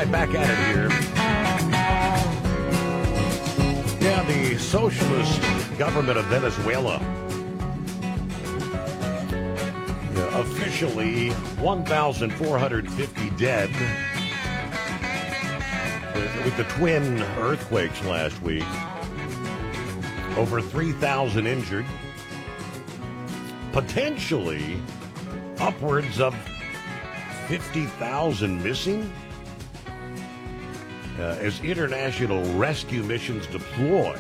right, back at it here. Yeah, the socialist government of Venezuela. Officially 1,450 dead with the twin earthquakes last week. Over 3,000 injured. Potentially upwards of 50,000 missing as international rescue missions deploy.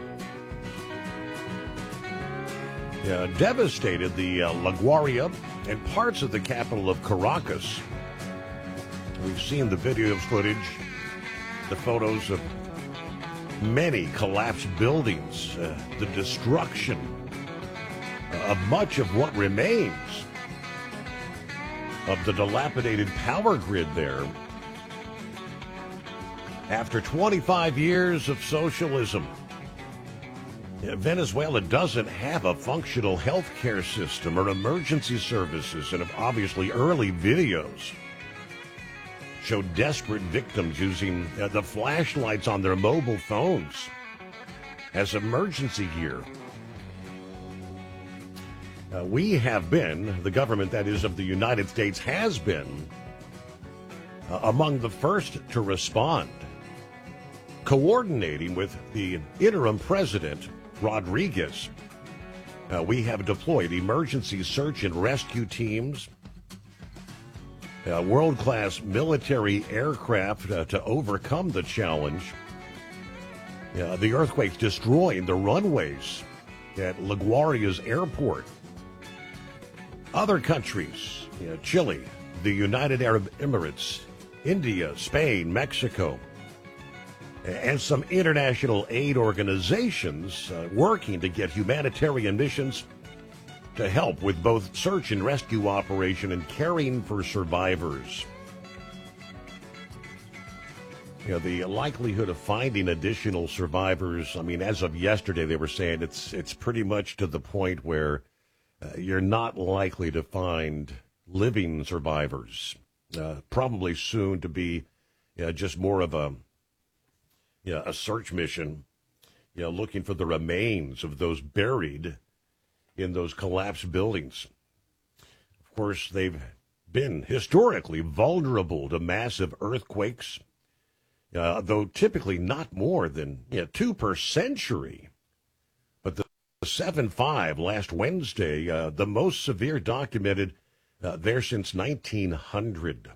Devastated the La Guaira and parts of the capital of Caracas. We've seen the video footage, the photos of many collapsed buildings, the destruction of much of what remains of the dilapidated power grid there. After 25 years of socialism, Venezuela doesn't have a functional health care system or emergency services, and obviously early videos show desperate victims using the flashlights on their mobile phones as emergency gear. We have been, the government that is of the United States has been, among the first to respond, coordinating with the interim president, Rodriguez. We have deployed emergency search and rescue teams, world-class military aircraft to overcome the challenge. The earthquakes destroying the runways at LaGuardia's airport. Other countries, Chile, the United Arab Emirates, India, Spain, Mexico, and some international aid organizations working to get humanitarian missions to help with both search and rescue operation and caring for survivors. The likelihood of finding additional survivors, I mean, as of yesterday, they were saying it's pretty much to the point where you're not likely to find living survivors. Probably soon to be just more of a search mission, looking for the remains of those buried in those collapsed buildings. Of course, they've been historically vulnerable to massive earthquakes, though typically not more than 2 per century. But the 7.5 last Wednesday, the most severe documented there since 1900.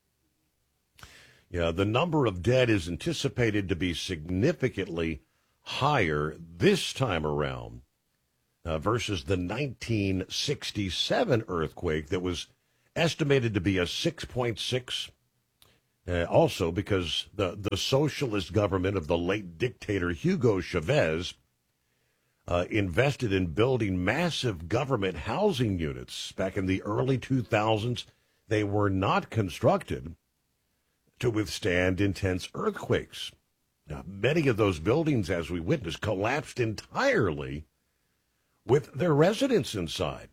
The number of dead is anticipated to be significantly higher this time around versus the 1967 earthquake that was estimated to be a 6.6. Also because the socialist government of the late dictator Hugo Chavez invested in building massive government housing units back in the early 2000s. They were not constructed to withstand intense earthquakes. Now, many of those buildings, as we witnessed, collapsed entirely with their residents inside.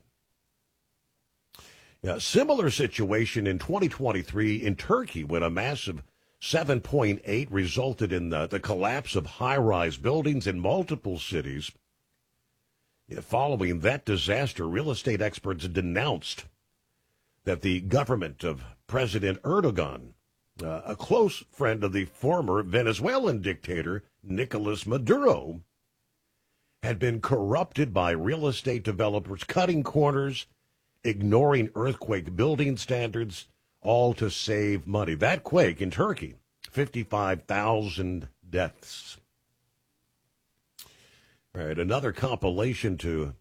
Similar situation in 2023 in Turkey when a massive 7.8 resulted in the collapse of high-rise buildings in multiple cities. Following that disaster, real estate experts denounced that the government of President Erdogan, a close friend of the former Venezuelan dictator Nicolas Maduro, had been corrupted by real estate developers, cutting corners, ignoring earthquake building standards, all to save money. That quake in Turkey, 55,000 deaths. All right, another complication to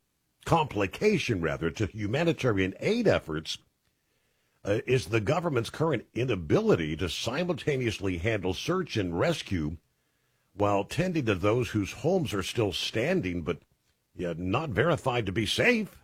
humanitarian aid efforts is the government's current inability to simultaneously handle search and rescue while tending to those whose homes are still standing but not verified to be safe.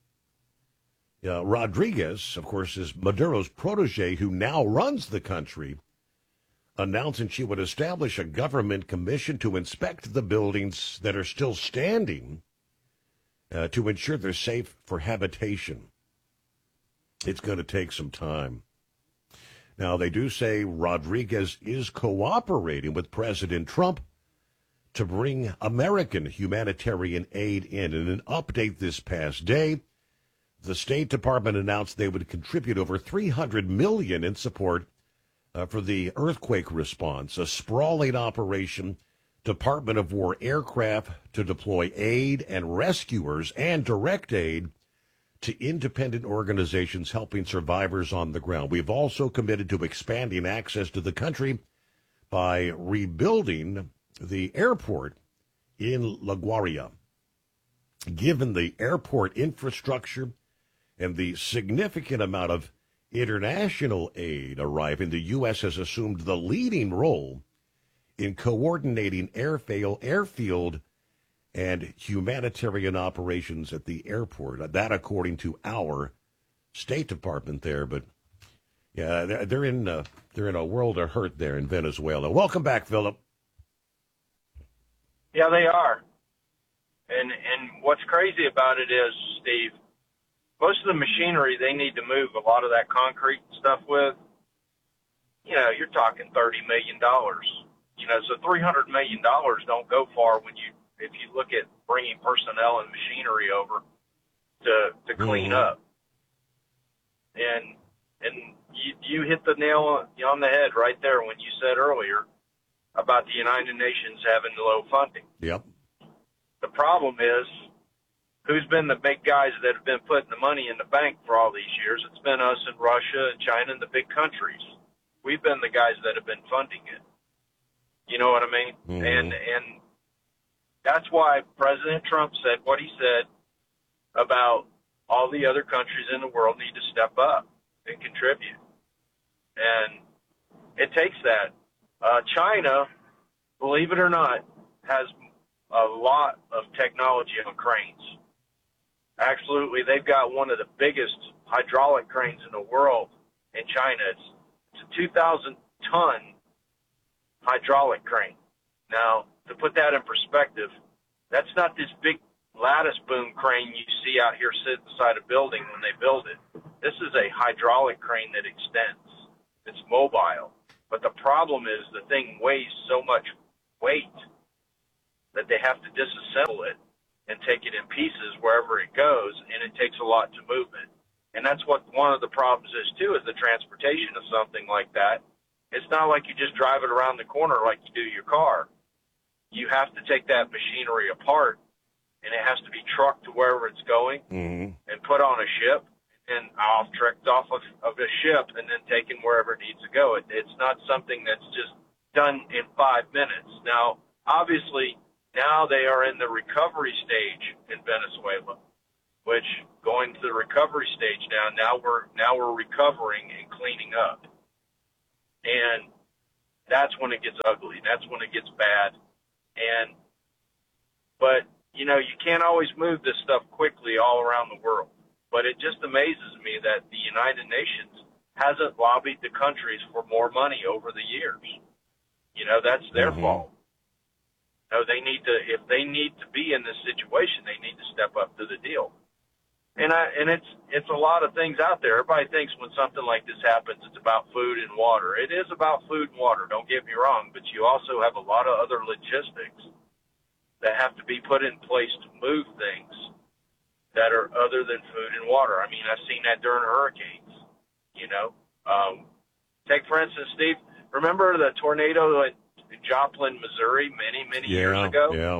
Rodriguez, of course, is Maduro's protege who now runs the country, announcing she would establish a government commission to inspect the buildings that are still standing to ensure they're safe for habitation. It's going to take some time. Now, they do say Rodriguez is cooperating with President Trump to bring American humanitarian aid in. In an update this past day, the State Department announced they would contribute over $300 million in support for the earthquake response, a sprawling operation, Department of War aircraft to deploy aid and rescuers and direct aid to independent organizations helping survivors on the ground. We've also committed to expanding access to the country by rebuilding the airport in LaGuardia. Given the airport infrastructure and the significant amount of international aid arriving, the U.S. has assumed the leading role in coordinating airfield, and humanitarian operations at the airport. That, according to our State Department there. But yeah, they're in a world of hurt there in Venezuela. Welcome back, Philip. Yeah, they are. And what's crazy about it is, Steve, most of the machinery they need to move a lot of that concrete stuff with, you're talking $30 million. So $300 million don't go far if you look at bringing personnel and machinery over to clean up. And you hit the nail on the head right there when you said earlier about the United Nations having low funding. Yep. The problem is, who's been the big guys that have been putting the money in the bank for all these years? It's been us and Russia and China and the big countries. We've been the guys that have been funding it. You know what I mean? Mm-hmm. And that's why President Trump said what he said about all the other countries in the world need to step up and contribute. And it takes that. China, believe it or not, has a lot of technology on cranes. Absolutely, they've got one of the biggest hydraulic cranes in the world in China. It's a 2,000-ton hydraulic crane. Now, to put that in perspective, that's not this big lattice boom crane you see out here sitting beside a building when they build it. This is a hydraulic crane that extends. It's mobile. But the problem is the thing weighs so much weight that they have to disassemble it and take it in pieces wherever it goes, and it takes a lot to move it. And that's what one of the problems is, too, is the transportation of something like that. It's not like you just drive it around the corner like you do your car. You have to take that machinery apart, and it has to be trucked to wherever it's going and put on a ship and trekked off of a ship and then taken wherever it needs to go. It's not something that's just done in 5 minutes. Now, obviously, now they are in the recovery stage in Venezuela, which going to the recovery stage now we're recovering and cleaning up. And that's when it gets ugly. That's when it gets bad. But you can't always move this stuff quickly all around the world. But it just amazes me that the United Nations hasn't lobbied the countries for more money over the years. That's their fault. No, if they need to be in this situation, they need to step up to the deal. And it's a lot of things out there. Everybody thinks when something like this happens, it's about food and water. It is about food and water, don't get me wrong, but you also have a lot of other logistics that have to be put in place to move things that are other than food and water. I mean, I've seen that during hurricanes, Take, for instance, Steve, remember the tornado in Joplin, Missouri, many years ago? Yeah.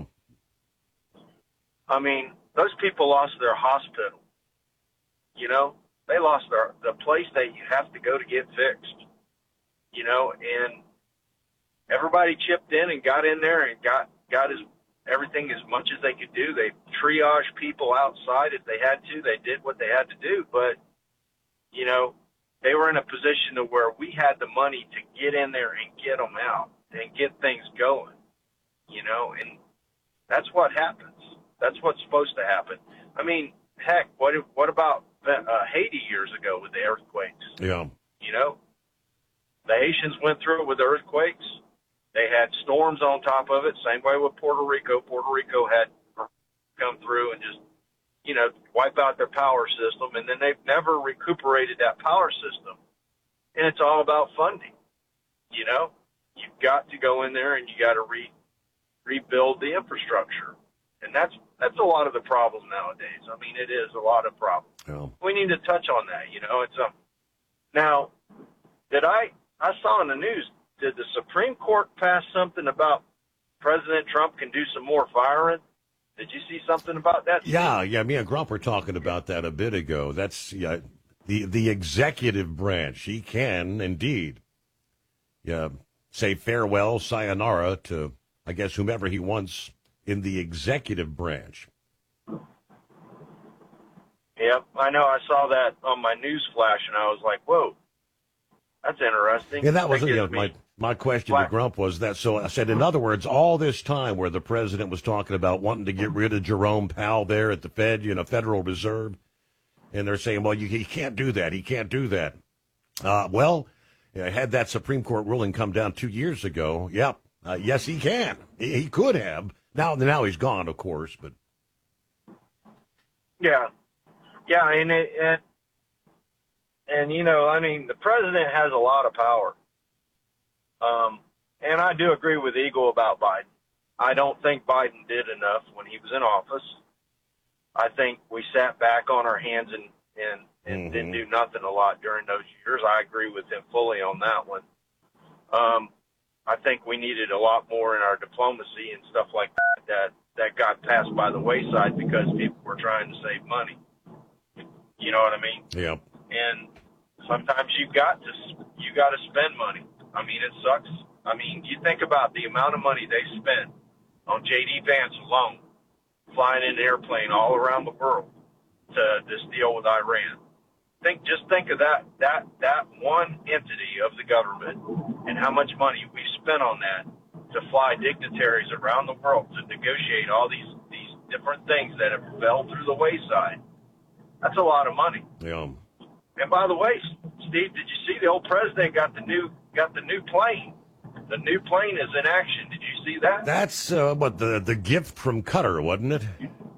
I mean, those people lost their hospital. They lost the place that you have to go to get fixed. And everybody chipped in and got in there and got everything as much as they could do. They triaged people outside if they had to. They did what they had to do. But, they were in a position to where we had the money to get in there and get them out and get things going, and that's what happens. That's what's supposed to happen. I mean, heck, what about Haiti years ago with the earthquakes? Yeah. The Haitians went through it with earthquakes. They had storms on top of it. Same way with Puerto Rico. Puerto Rico had come through and just, wipe out their power system, and then they've never recuperated that power system. and it's all about funding. You know, you've got to go in there and you got to rebuild the infrastructure, and that's a lot of the problem nowadays. I mean, it is a lot of problem. Yeah. We need to touch on that. You know, it's now. I saw in the news, did the Supreme Court pass something about President Trump can do some more firing? Did you see something about that? Yeah, me and Grump were talking about that a bit ago. That's the executive branch. He can indeed say farewell, sayonara to, I guess, whomever he wants in the executive branch. Yep, I know. I saw that on my news flash, and I was like, whoa. That's interesting. Yeah, that was my question to Grump was that. So I said, in other words, all this time where the president was talking about wanting to get rid of Jerome Powell there at the Fed, Federal Reserve, and they're saying, well, he can't do that. He can't do that. Had that Supreme Court ruling come down 2 years ago, yes, he can. He could have. Now he's gone, of course, but. Yeah, and I mean, the president has a lot of power. And I do agree with Eagle about Biden. I don't think Biden did enough when he was in office. I think we sat back on our hands and didn't do nothing a lot during those years. I agree with him fully on that one. I think we needed a lot more in our diplomacy and stuff like that got passed by the wayside because people were trying to save money. You know what I mean? Yeah. And sometimes you got to spend money. I mean, it sucks. I mean, you think about the amount of money they spent on J.D. Vance alone, flying in an airplane all around the world to this deal with Iran. Just think of that one entity of the government and how much money we spent on that to fly dignitaries around the world to negotiate all these different things that have fell through the wayside. That's a lot of money. Yeah. And by the way, Steve, did you see the old president got the new plane? The new plane is in action. Did you see that? That's the gift from Qatar, wasn't it?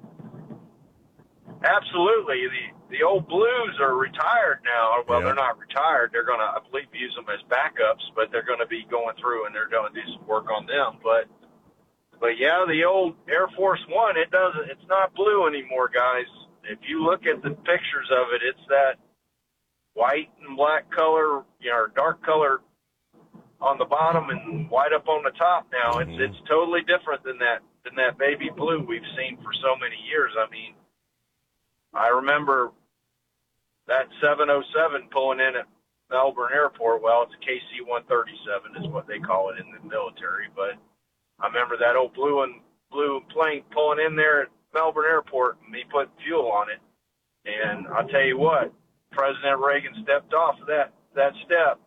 Absolutely. The old Blues are retired now. Well, They're not retired. They're going to, I believe, use them as backups, but they're going to be going through and they're going to do some work on them. But yeah, the old Air Force One, it's not blue anymore, guys. If you look at the pictures of it, it's that white and black color, or dark color on the bottom and white up on the top now. It's totally different than that baby blue we've seen for so many years. I mean, I remember that 707 pulling in at Melbourne Airport. Well, it's a KC-137 is what they call it in the military, but I remember that old blue plane pulling in there at Melbourne Airport and me putting fuel on it. And I'll tell you what, President Reagan stepped off of that step.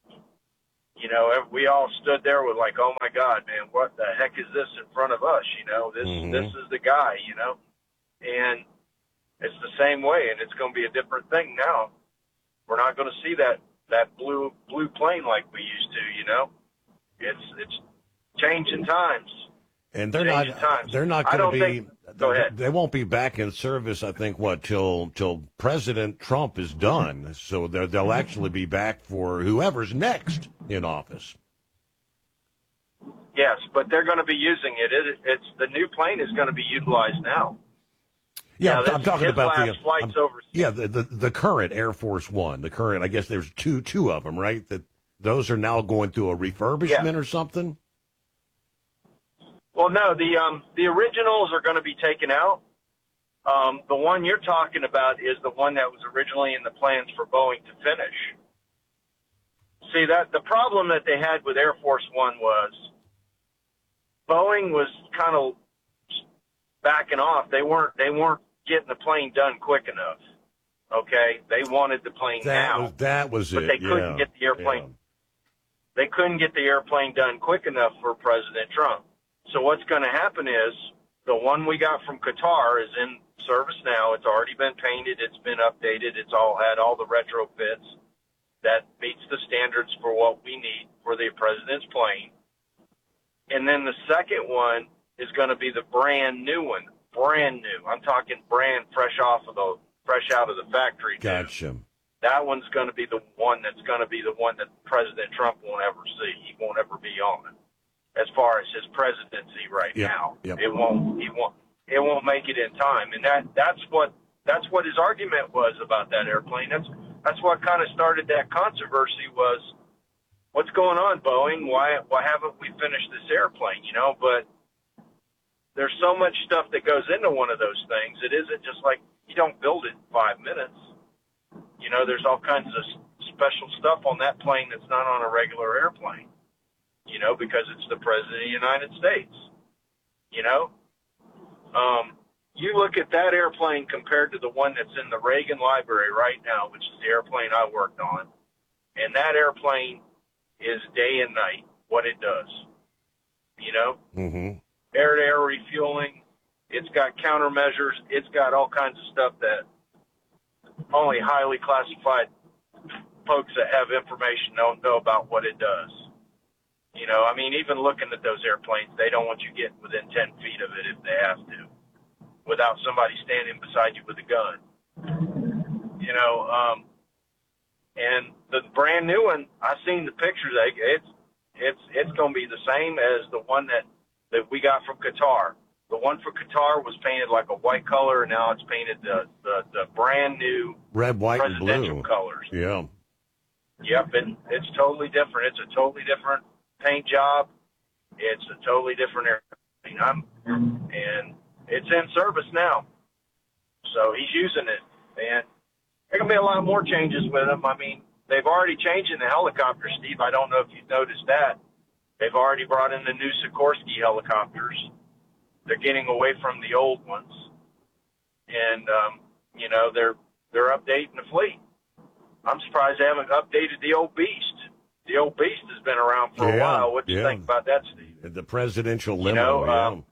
We all stood there with like, oh my God, man, what the heck is this in front of us? This is the guy, and it's the same way, and it's going to be a different thing now. We're not going to see that blue plane like we used to, It's changing times. And they're not going to be. Go ahead. They won't be back in service, I think, till President Trump is done. So they'll actually be back for whoever's next in office. Yes, but they're going to be using it. It's the new plane is going to be utilized now. Yeah, I'm talking about the flights overseas. Yeah, the current Air Force One, the current. I guess there's two of them, right? That those are now going through a refurbishment or something. Well, no, the originals are going to be taken out. The one you're talking about is the one that was originally in the plans for Boeing to finish. See, that the problem that they had with Air Force One was Boeing was kind of backing off. They weren't getting the plane done quick enough. Okay, they wanted the plane now. That was but it. They couldn't get the airplane. Yeah. They couldn't get the airplane done quick enough for President Trump. So what's going to happen is the one we got from Qatar is in service now. It's already been painted. It's been updated. It's all had all the retrofits that meets the standards for what we need for the president's plane. And then the second one is going to be the brand new one. Brand new. I'm talking brand fresh out of the factory. Gotcha. that one's going to be the one that's going to be the one that President Trump won't ever see. He won't ever be on it. As far as his presidency right now, it won't. It won't make it in time, and that's what his argument was about that airplane. That's what kind of started that controversy was, what's going on, Boeing? Why haven't we finished this airplane? But there's so much stuff that goes into one of those things. It isn't just like you don't build it in 5 minutes. There's all kinds of special stuff on that plane that's not on a regular airplane, because it's the President of the United States. You look at that airplane compared to the one that's in the Reagan Library right now, which is the airplane I worked on, and that airplane is day and night what it does. Mm-hmm. Air-to-air refueling. It's got countermeasures. It's got all kinds of stuff that only highly classified folks that have information don't know about what it does. Even looking at those airplanes, they don't want you getting within 10 feet of it if they have to, without somebody standing beside you with a gun. And the brand new one, I seen the pictures. It's going to be the same as the one that we got from Qatar. The one for Qatar was painted like a white color, and now it's painted the brand new red, white, presidential and blue colors. Yeah. Yep, and it's totally different. It's a totally different paint job. It's a totally different airplane. And it's in service now. So he's using it. And there are going to be a lot more changes with him. They've already changed in the helicopter, Steve. I don't know if you've noticed that. They've already brought in the new Sikorsky helicopters. They're getting away from the old ones. And, they're updating the fleet. I'm surprised they haven't updated the old Beast. The old Beast has been around for a while. What do you think about that, Steve? The presidential limo,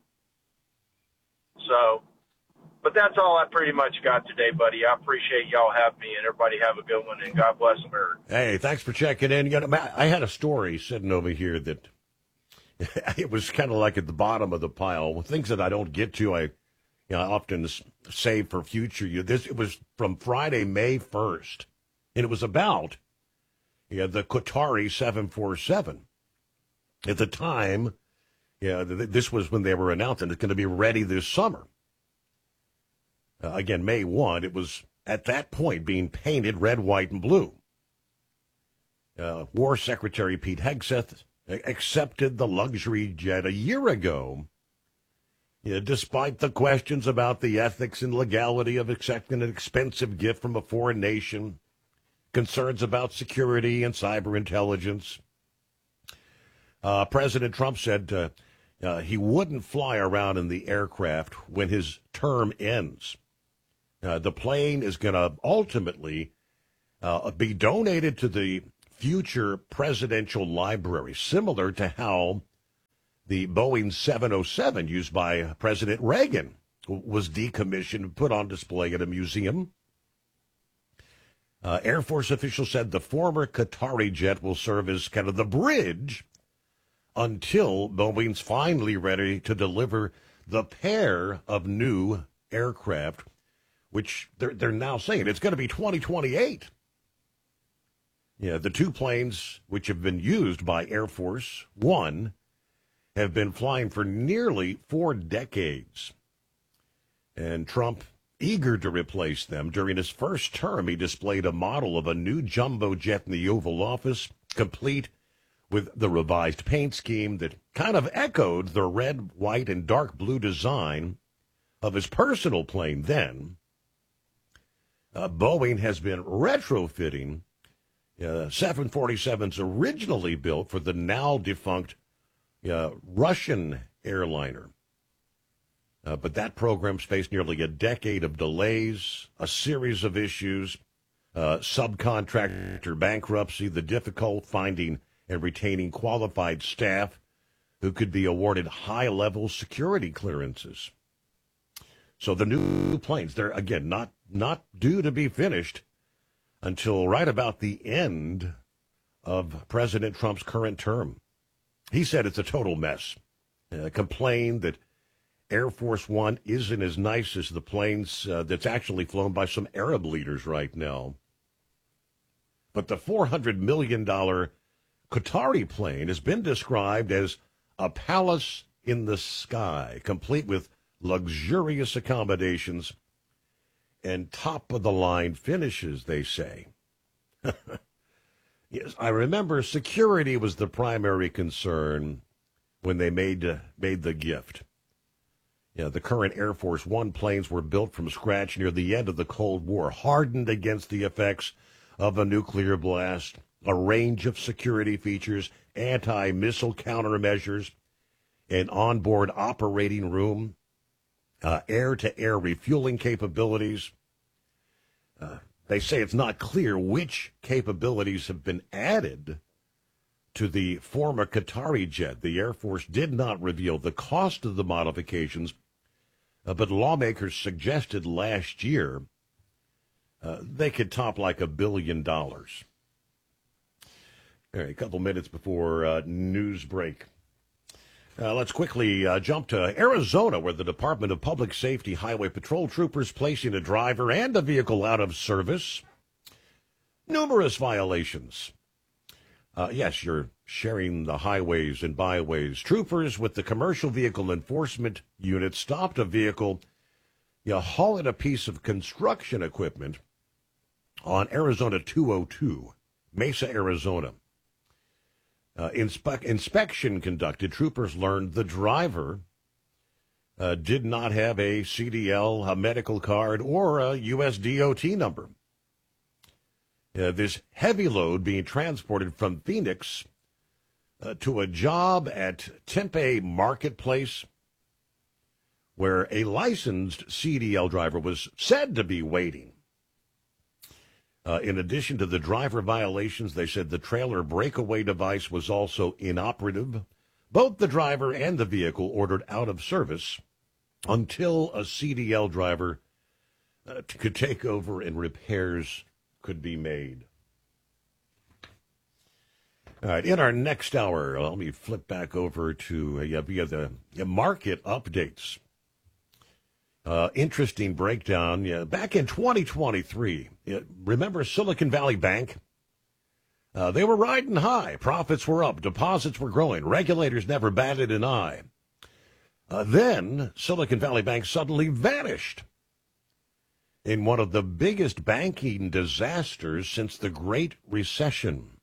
But that's all I pretty much got today, buddy. I appreciate y'all having me, and everybody have a good one, and God bless America. Hey, thanks for checking in. I had a story sitting over here that it was kind of like at the bottom of the pile. Things that I don't get to, I often save for future. It was from Friday, May 1st, and it was about the Qatari 747. At the time, this was when they were announcing it's going to be ready this summer. Again, May 1, it was at that point being painted red, white, and blue. War Secretary Pete Hegseth accepted the luxury jet a year ago, despite the questions about the ethics and legality of accepting an expensive gift from a foreign nation, concerns about security and cyber intelligence. President Trump said he wouldn't fly around in the aircraft when his term ends. The plane is going to ultimately be donated to the future presidential library, similar to how the Boeing 707 used by President Reagan was decommissioned and put on display at a museum. Air Force officials said the former Qatari jet will serve as kind of the bridge until Boeing's finally ready to deliver the pair of new aircraft, which they're now saying it's going to be 2028. The two planes, which have been used by Air Force One, have been flying for nearly 4 decades. And Trump, eager to replace them, during his first term, he displayed a model of a new jumbo jet in the Oval Office, complete with the revised paint scheme that kind of echoed the red, white, and dark blue design of his personal plane then. Boeing has been retrofitting 747s originally built for the now-defunct Russian airliner. But that program's faced nearly a decade of delays, a series of issues, subcontractor bankruptcy, the difficult finding and retaining qualified staff who could be awarded high-level security clearances. So the new planes, they're, again, not due to be finished until right about the end of President Trump's current term. He said it's a total mess. Complained that Air Force One isn't as nice as the planes that's actually flown by some Arab leaders right now. But the $400 million Qatari plane has been described as a palace in the sky, complete with luxurious accommodations and top-of-the-line finishes, they say. Yes, I remember security was the primary concern when they made the gift. Yeah, the current Air Force One planes were built from scratch near the end of the Cold War, hardened against the effects of a nuclear blast, a range of security features, anti-missile countermeasures, an onboard operating room, air-to-air refueling capabilities. They say it's not clear which capabilities have been added to the former Qatari jet. The Air Force did not reveal the cost of the modifications, but lawmakers suggested last year they could top like $1 billion. All right, a couple minutes before news break. Let's quickly jump to Arizona, where the Department of Public Safety Highway Patrol troopers placing a driver and a vehicle out of service. Numerous violations. Yes, you're sharing the highways and byways. Troopers with the Commercial Vehicle Enforcement Unit stopped a vehicle hauling a piece of construction equipment on Arizona 202, Mesa, Arizona. Inspection conducted. Troopers learned the driver did not have a CDL, a medical card, or a U.S. DOT number. This heavy load being transported from Phoenix to a job at Tempe Marketplace, where a licensed CDL driver was said to be waiting. In addition to the driver violations, they said the trailer breakaway device was also inoperative. Both the driver and the vehicle ordered out of service until a CDL driver could take over and repairs could be made. All right, in our next hour, let me flip back over to via the market updates. Interesting breakdown. Back in 2023, remember Silicon Valley Bank? They were riding high. Profits were up. Deposits were growing. Regulators never batted an eye. Then Silicon Valley Bank suddenly vanished in one of the biggest banking disasters since the Great Recession.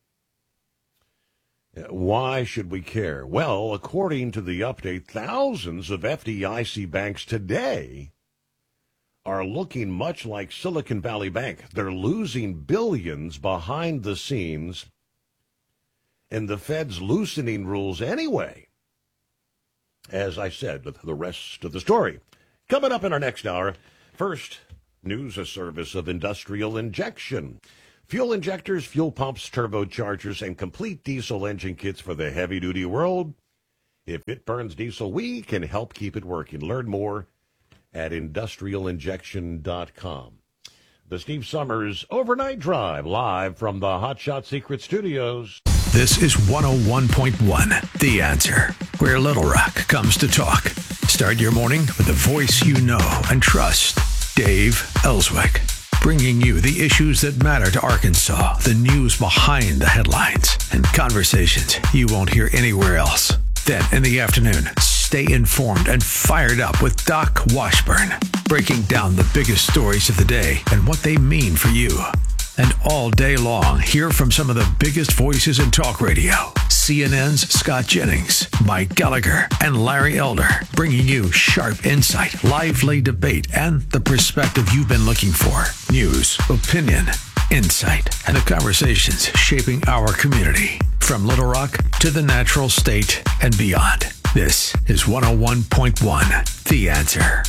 Why should we care? Well, according to the update, thousands of FDIC banks today are looking much like Silicon Valley Bank. They're losing billions behind the scenes, and the Fed's loosening rules anyway. As I said, the rest of the story coming up in our next hour. First, news, a service of Industrial Injection. Fuel injectors, fuel pumps, turbochargers, and complete diesel engine kits for the heavy-duty world. If it burns diesel, we can help keep it working. Learn more at industrialinjection.com. The Steve Summers Overnight Drive, live from the Hot Shot Secret Studios. This is 101.1, The Answer, where Little Rock comes to talk. Start your morning with a voice you know and trust. Dave Ellswick. Bringing you the issues that matter to Arkansas, the news behind the headlines, and conversations you won't hear anywhere else. Then, in the afternoon, stay informed and fired up with Doc Washburn, breaking down the biggest stories of the day and what they mean for you. And all day long, hear from some of the biggest voices in talk radio. CNN's Scott Jennings, Mike Gallagher, and Larry Elder, bringing you sharp insight, lively debate, and the perspective you've been looking for. News, opinion, insight, and the conversations shaping our community. From Little Rock to the Natural State and beyond. This is 101.1 The Answer.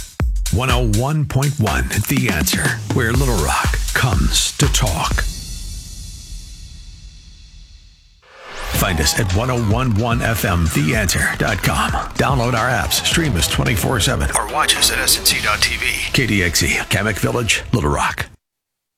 101.1 The Answer, where Little Rock comes to talk. Find us at 1011fmtheanswer.com. Download our apps, stream us 24/7, or watch us at snc.tv. KDXE, Kamek Village, Little Rock.